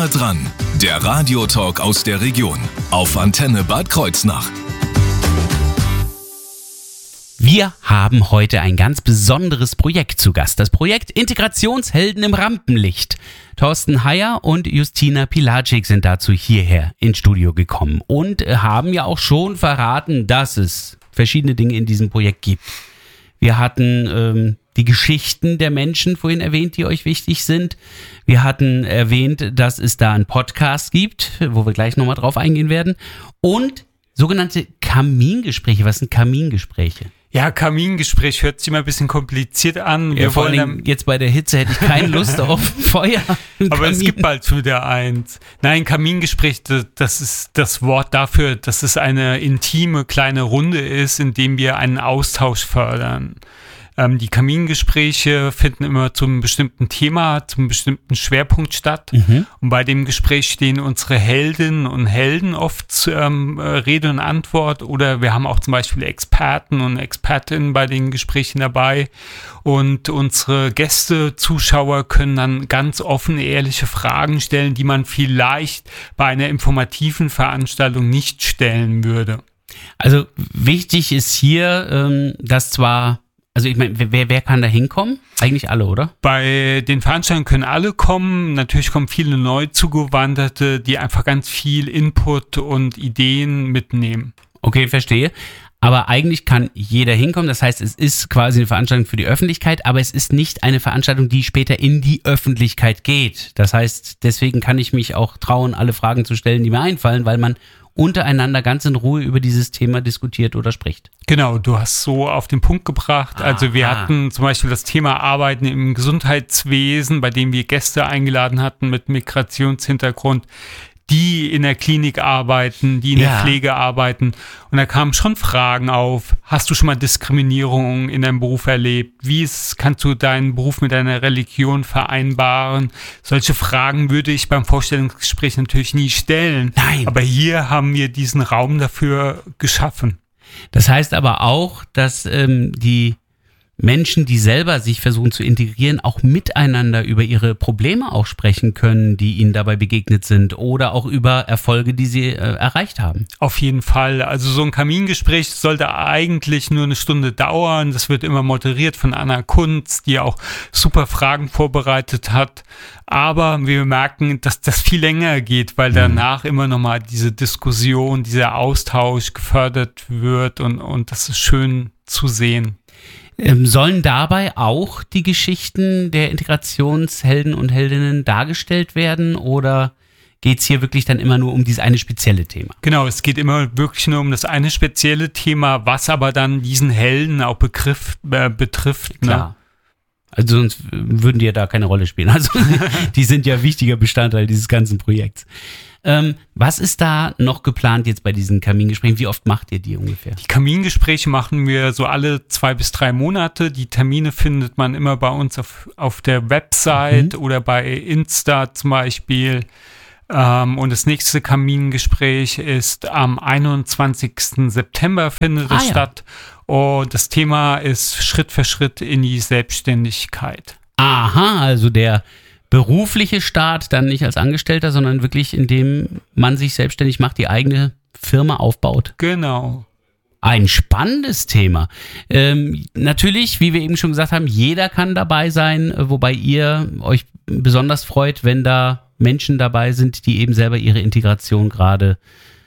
Nah dran, der Radiotalk aus der Region auf Antenne Bad Kreuznach. Wir haben heute ein ganz besonderes Projekt zu Gast. Das Projekt Integrationshelden im Rampenlicht. Thorsten Heyer und Justina Pilacic sind dazu hierher ins Studio gekommen und haben ja auch schon verraten, dass es verschiedene Dinge in diesem Projekt gibt. Wir hatten die Geschichten der Menschen vorhin erwähnt, die euch wichtig sind. Wir hatten erwähnt, dass es da einen Podcast gibt, wo wir gleich nochmal drauf eingehen werden. Und sogenannte Kamingespräche. Was sind Kamingespräche? Ja, Kamingespräch hört sich immer ein bisschen kompliziert an. Ja, vor allem jetzt bei der Hitze hätte ich keine Lust auf Feuer. Aber es gibt bald wieder eins. Nein, Kamingespräch, das ist das Wort dafür, dass es eine intime kleine Runde ist, in dem wir einen Austausch fördern. Die Kamingespräche finden immer zu einem bestimmten Thema, zum bestimmten Schwerpunkt statt. Und bei dem Gespräch stehen unsere Heldinnen und Helden oft Rede und Antwort. Oder wir haben auch zum Beispiel Experten und Expertinnen bei den Gesprächen dabei. Und unsere Gäste, Zuschauer können dann ganz offen, ehrliche Fragen stellen, die man vielleicht bei einer informativen Veranstaltung nicht stellen würde. Also wichtig ist hier, dass zwar... Also ich meine, wer kann da hinkommen? Eigentlich alle, oder? Bei den Veranstaltungen können alle kommen. Natürlich kommen viele neu Zugewanderte, die einfach ganz viel Input und Ideen mitnehmen. Okay, verstehe. Aber eigentlich kann jeder hinkommen. Das heißt, es ist quasi eine Veranstaltung für die Öffentlichkeit, aber es ist nicht eine Veranstaltung, die später in die Öffentlichkeit geht. Das heißt, deswegen kann ich mich auch trauen, alle Fragen zu stellen, die mir einfallen, weil man untereinander ganz in Ruhe über dieses Thema diskutiert oder spricht. Genau, du hast so auf den Punkt gebracht. Also wir hatten zum Beispiel das Thema Arbeiten im Gesundheitswesen, bei dem wir Gäste eingeladen hatten mit Migrationshintergrund, die in der Klinik arbeiten, die in der Pflege arbeiten. Und da kamen schon Fragen auf. Hast du schon mal Diskriminierung in deinem Beruf erlebt? Kannst du deinen Beruf mit deiner Religion vereinbaren? Solche Fragen würde ich beim Vorstellungsgespräch natürlich nie stellen. Nein. Aber hier haben wir diesen Raum dafür geschaffen. Das heißt aber auch, dass die Menschen, die selber sich versuchen zu integrieren, auch miteinander über ihre Probleme auch sprechen können, die ihnen dabei begegnet sind oder auch über Erfolge, die sie erreicht haben. Auf jeden Fall. Also so ein Kamingespräch sollte eigentlich nur eine Stunde dauern. Das wird immer moderiert von Anna Kunz, die auch super Fragen vorbereitet hat. Aber wir merken, dass das viel länger geht, weil danach immer nochmal diese Diskussion, dieser Austausch gefördert wird und das ist schön zu sehen. Sollen dabei auch die Geschichten der Integrationshelden und Heldinnen dargestellt werden oder geht es hier wirklich dann immer nur um dieses eine spezielle Thema? Genau, es geht immer wirklich nur um das eine spezielle Thema, was aber dann diesen Helden auch betrifft. Klar. Ne? Also sonst würden die ja da keine Rolle spielen. Also die sind ja wichtiger Bestandteil dieses ganzen Projekts. Was ist da noch geplant jetzt bei diesen Kamingesprächen? Wie oft macht ihr die ungefähr? Die Kamingespräche machen wir so alle 2 bis 3 Monate. Die Termine findet man immer bei uns auf der Website oder bei Insta zum Beispiel. Und das nächste Kamingespräch ist am 21. September findet es statt. Und das Thema ist Schritt für Schritt in die Selbstständigkeit. Aha, also der berufliche Start dann nicht als Angestellter, sondern wirklich indem man sich selbstständig macht, die eigene Firma aufbaut. Genau. Ein spannendes Thema. Natürlich, wie wir eben schon gesagt haben, jeder kann dabei sein, wobei ihr euch besonders freut, wenn da Menschen dabei sind, die eben selber ihre Integration gerade,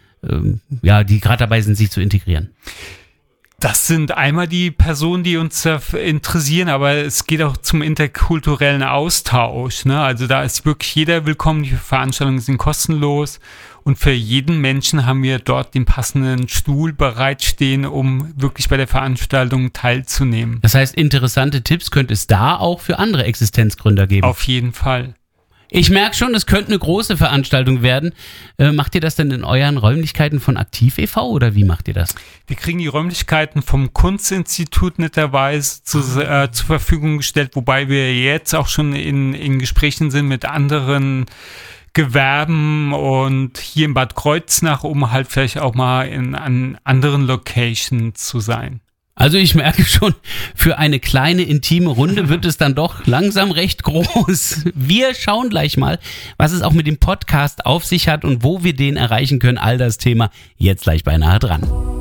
die gerade dabei sind, sich zu integrieren. Das sind einmal die Personen, die uns interessieren, aber es geht auch zum interkulturellen Austausch. Ne? Also da ist wirklich jeder willkommen, die Veranstaltungen sind kostenlos und für jeden Menschen haben wir dort den passenden Stuhl bereitstehen, um wirklich bei der Veranstaltung teilzunehmen. Das heißt, interessante Tipps könnte es da auch für andere Existenzgründer geben? Auf jeden Fall. Ich merke schon, es könnte eine große Veranstaltung werden. Macht ihr das denn in euren Räumlichkeiten von Aktiv e.V. oder wie macht ihr das? Wir kriegen die Räumlichkeiten vom Kunstinstitut netterweise zur Verfügung gestellt, wobei wir jetzt auch schon in Gesprächen sind mit anderen Gewerben und hier in Bad Kreuznach, um halt vielleicht auch mal an anderen Locations zu sein. Also ich merke schon, für eine kleine, intime Runde wird es dann doch langsam recht groß. Wir schauen gleich mal, was es auch mit dem Podcast auf sich hat und wo wir den erreichen können. All das Thema jetzt gleich beinahe dran.